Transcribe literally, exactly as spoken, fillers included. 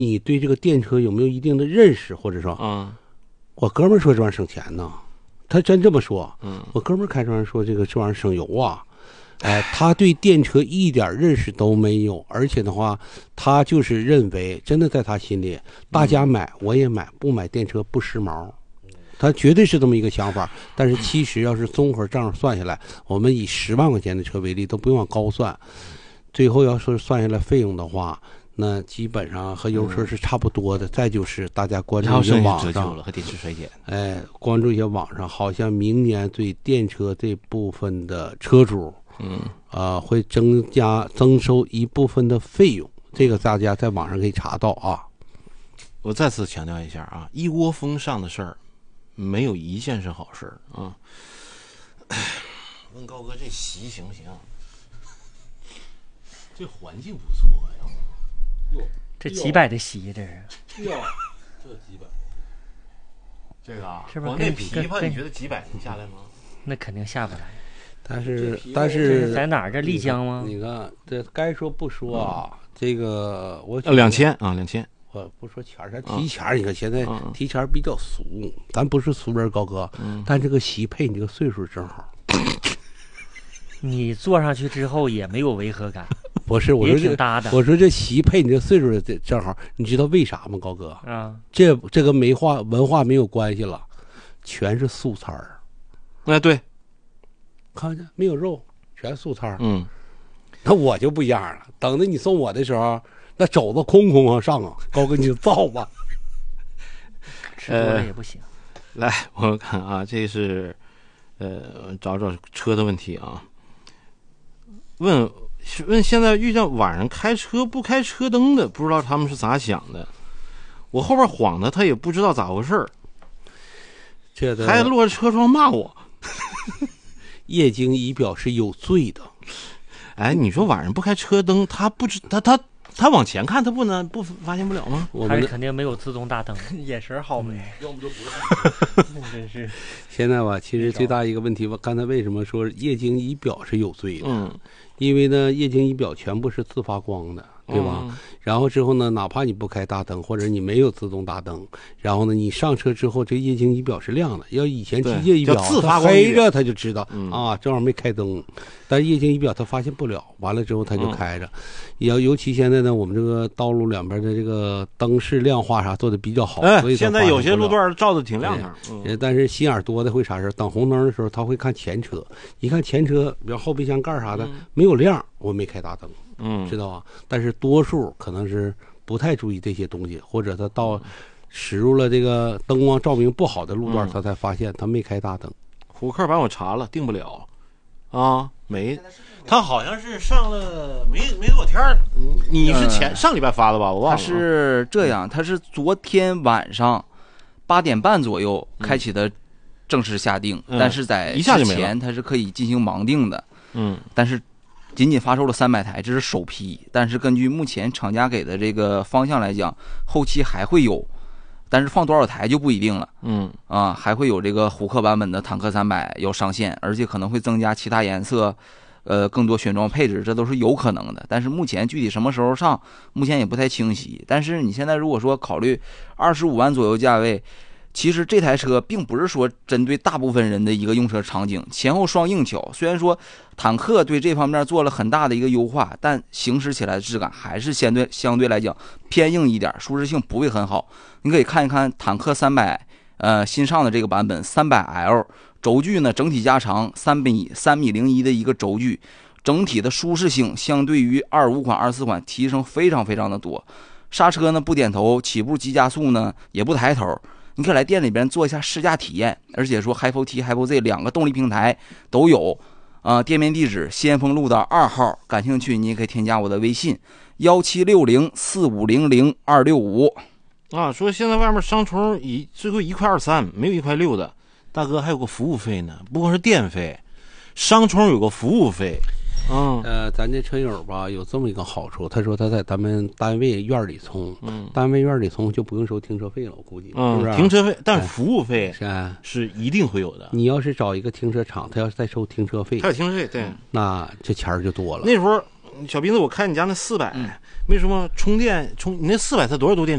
你对这个电车有没有一定的认识，或者说， 嗯， 我哥们儿说这玩意儿省钱呢，他真这么说。 嗯， 我哥们儿开这玩意儿说这个这玩意儿省油啊，哎，他对电车一点认识都没有，而且的话，他就是认为真的在他心里，大家买我也买，不买电车不时髦。他绝对是这么一个想法，但是其实要是综合账算下来，我们以十万块钱的车为例，都不用往高算，最后要说算下来费用的话，那基本上和油车是差不多的。再就是大家关注一些网上和电池衰减， 哎，关注一些网上，好像明年对电车这部分的车主， 嗯， 啊、呃，会增加增收一部分的费用，这个大家在网上可以查到啊。 我再次强调一下啊，一窝蜂上的事儿。没有一件是好事啊！问高哥这席行不行？这环境不错呀。 这几百的席这是？ 哟，这几百。这个啊， 是不是？ 那琵琶你觉得几百能下来吗？ 那肯定下不来。 但是但是在哪儿？这丽江吗？ 你看，这该说不说啊，嗯、这个我两千啊，两千。 我不说钱儿，咱提钱儿。你看现在提钱儿比较俗，咱不是俗人高哥， 嗯、 但这个席配你这个岁数正好。 你坐上去之后也没有违和感。 不是，我说这搭的。 我说这席配你这岁数正好，你知道为啥吗，高哥？ 啊， 这这个没化文化没有关系了，全是素菜儿。 哎，对， 看见没有肉，全素菜儿。 嗯， 那我就不一样了，等着你送我的时候。那肘子空空啊上啊，高哥你就造吧， 吃多了也不行。 呃、来，我看啊，这是呃找找车的问题啊。问问现在遇见晚上开车不开车灯的，不知道他们是咋想的。我后边晃的，他也不知道咋回事， 这个还落着车窗骂我。 液晶仪表是有罪的。 哎，你说晚上不开车灯，他不知他他。他往前看，他不能不发现不了吗？ 他是肯定没有自动大灯， 眼神好没， 要么就不是。 真是。 现在吧，其实最大一个问题吧，刚才为什么说液晶仪表是有罪的？ 嗯， 因为呢，液晶仪表全部是自发光的，对吧？ 嗯、 然后之后呢，哪怕你不开大灯，或者你没有自动大灯，然后呢，你上车之后，这液晶仪表是亮的。要以前机械仪表自发光黑着，他就知道、 嗯、 啊，正好没开灯。但是液晶仪表它发现不了，完了之后它就开着。要、嗯、尤其现在呢，我们这个道路两边的这个灯饰亮化啥做的比较好， 哎， 所以现在有些路段照的挺亮堂。 嗯、但是心眼多的会啥事？等红灯的时候，他会看前车，一看前车，比如后备箱盖啥的、嗯、没有亮，我没开大灯， 嗯， 知道吧？但是多数可能是不太注意这些东西，或者他到驶入了这个灯光照明不好的路段，他、嗯、才发现他没开大灯。 虎克把我查了，定不了啊，没。他好像是上了没没多少天儿，你是前、嗯、上礼拜发的吧？我忘了。 他是这样，他是昨天晚上八点半左右开启的正式下定， 嗯、 但是在之前他是可以进行盲定的。 嗯， 但是仅仅发售了三百台，这是首批。但是根据目前厂家给的这个方向来讲，后期还会有，但是放多少台就不一定了。 嗯啊，还会有这个虎克版本的坦克三百要上线，而且可能会增加其他颜色。呃，更多选装配置，这都是有可能的。但是目前具体什么时候上，目前也不太清晰。但是你现在如果说考虑二十五万左右价位，其实这台车并不是说针对大部分人的一个用车场景，前后双硬桥。虽然说坦克对这方面做了很大的一个优化，但行驶起来的质感还是相对相对来讲偏硬一点，舒适性不会很好。你可以看一看坦克三百，呃，新上的这个版本三百 L。轴距呢，整体加长三米三米零一的一个轴距，整体的舒适性相对于二五款、二四款提升非常非常的多。刹车呢不点头，起步急加速呢也不抬头。你可以来店里边做一下试驾体验，而且说 Hypo T、Hypo Z 两个动力平台都有。啊、呃，店面地址先锋路的二号，感兴趣你也可以添加我的微信幺七六零四五零零二六五。 啊，说现在外面商充一最后一块二三，没有一块六的。大哥还有个服务费呢，不光是电费，商充有个服务费。嗯， 呃，咱这车友吧有这么一个好处，他说他在咱们单位院里充， 嗯， 单位院里充就不用收停车费了，我估计， 嗯， 是不是？ 停车费，但是服务费是啊， 是一定会有的。 你要是找一个停车场，他要是再收停车费， 还有停车费，对， 那这钱儿就多了。 那时候小斌子，我看你家那四百、嗯， 没什么充电充，你那四百它多少度电